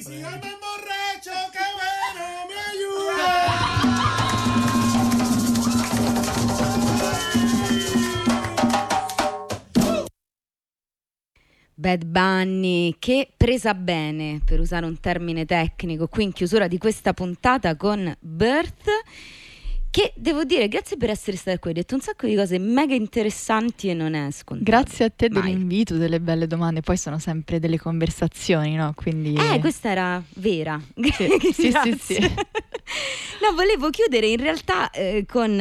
Si llama borracho, qué bueno, me ayuda. Bad Bunny, che presa bene, per usare un termine tecnico, qui in chiusura di questa puntata con Birth, che devo dire, grazie per essere stata qui, hai detto un sacco di cose mega interessanti e non è scontato. Grazie a te Mai. dell'invito, delle belle domande, poi sono sempre delle conversazioni, no? Quindi... questa era vera. Sì. No, volevo chiudere in realtà con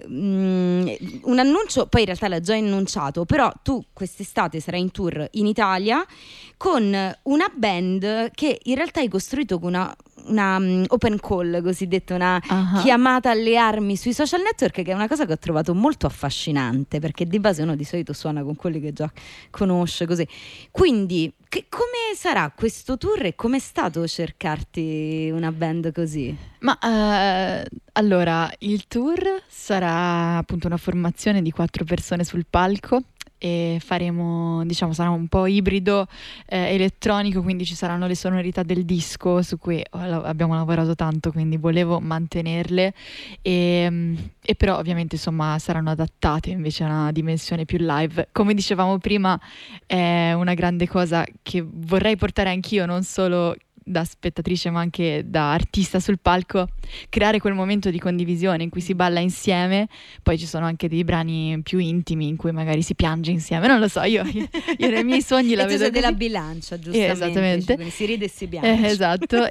un annuncio, poi in realtà l'ha già annunciato, però tu quest'estate sarai in tour in Italia con una band che in realtà hai costruito con una open call, cosiddetta, una chiamata alle armi sui social network, che è una cosa che ho trovato molto affascinante, perché di base uno di solito suona con quelli che già conosce, così. Quindi come sarà questo tour e com'è stato cercarti una band così? Ma allora, il tour sarà appunto una formazione di 4 persone sul palco e faremo, diciamo, sarà un po' ibrido elettronico, quindi ci saranno le sonorità del disco su cui abbiamo lavorato tanto, quindi volevo mantenerle e però ovviamente insomma saranno adattate invece a una dimensione più live. Come dicevamo prima, è una grande cosa che vorrei portare anch'io, non solo da spettatrice ma anche da artista sul palco, creare quel momento di condivisione in cui si balla insieme. Poi ci sono anche dei brani più intimi in cui magari si piange insieme, non lo so, io nei miei sogni la vedo così. della bilancia, giustamente, esattamente, cioè, si ride e si piange, esatto.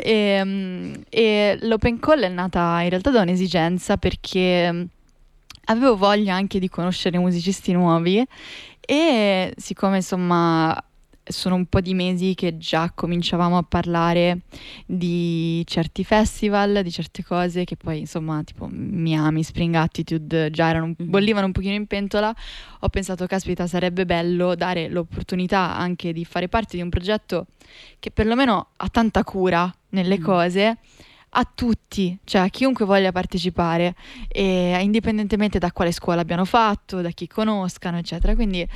E l'open call è nata in realtà da un'esigenza, perché avevo voglia anche di conoscere musicisti nuovi e siccome insomma sono un po' di mesi che già cominciavamo a parlare di certi festival, di certe cose che poi insomma tipo Miami, Spring Attitude già bollivano un pochino in pentola, ho pensato caspita sarebbe bello dare l'opportunità anche di fare parte di un progetto che perlomeno ha tanta cura nelle cose a tutti, cioè a chiunque voglia partecipare, e indipendentemente da quale scuola abbiano fatto, da chi conoscano, eccetera. Quindi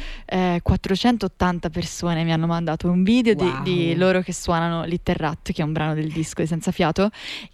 480 persone mi hanno mandato un video di loro che suonano Little Rat, che è un brano del disco di Senza Fiato,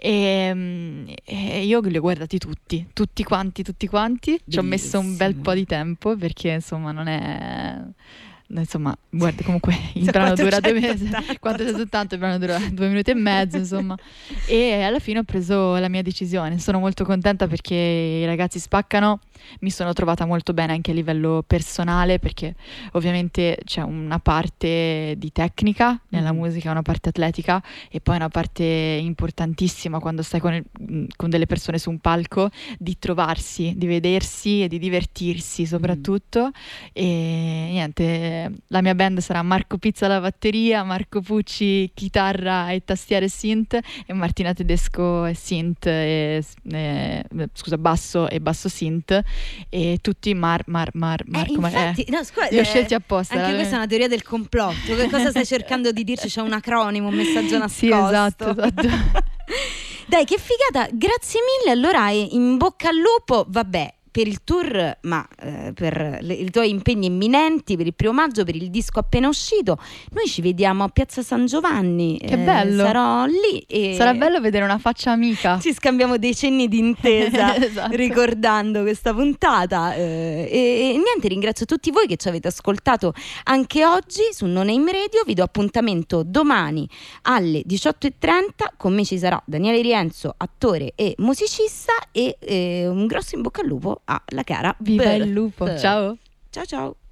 e io li ho guardati tutti quanti. Ci ho messo un bel po' di tempo, perché insomma non è... Insomma, guarda, comunque il brano dura 2 mesi, 480, il brano dura 2 minuti e mezzo, insomma. E alla fine ho preso la mia decisione. Sono molto contenta perché i ragazzi spaccano. Mi sono trovata molto bene anche a livello personale, perché ovviamente c'è una parte di tecnica nella musica, una parte atletica e poi una parte importantissima quando stai con delle persone su un palco, di trovarsi, di vedersi e di divertirsi soprattutto. E niente, la mia band sarà Marco Pizza alla batteria, Marco Pucci chitarra e tastiere synth, e Martina Tedesco e synth basso e basso synth, e tutti Marco. Infatti, no, scusa, li ho scelti apposta. Anche questa è una teoria del complotto. Che cosa stai cercando di dirci? C'è un acronimo, un messaggio nascosto. Sì, esatto. Dai, che figata, grazie mille. Allora, in bocca al lupo, vabbè, per il tour, ma per i tuoi impegni imminenti, per il 1° maggio, per il disco appena uscito. Noi ci vediamo a Piazza San Giovanni. Che bello! Sarò lì e sarà bello vedere una faccia amica. Ci scambiamo dei cenni d'intesa esatto. Ricordando questa puntata. E niente, ringrazio tutti voi che ci avete ascoltato anche oggi su No Name Radio. Vi do appuntamento domani alle 18:30. Con me ci sarà Daniele Rienzo, attore e musicista, e un grosso in bocca al lupo alla cara Viva Birth. il lupo, ciao Ciao ciao.